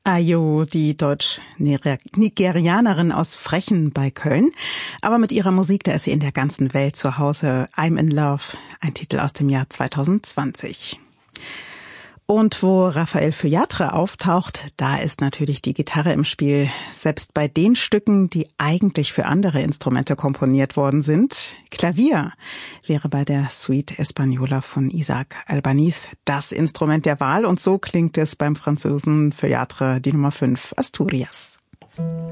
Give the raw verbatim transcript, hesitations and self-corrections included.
Ayo, die Deutsch-Nigerianerin aus Frechen bei Köln. Aber mit ihrer Musik, da ist sie in der ganzen Welt zu Hause. I'm in Love, ein Titel aus dem Jahr zwanzig zwanzig. Und wo Raphael Feuillatre auftaucht, da ist natürlich die Gitarre im Spiel. Selbst bei den Stücken, die eigentlich für andere Instrumente komponiert worden sind. Klavier wäre bei der Suite Española von Isaac Albéniz das Instrument der Wahl. Und so klingt es beim Franzosen Feuillatre, die Nummer fünf, Asturias.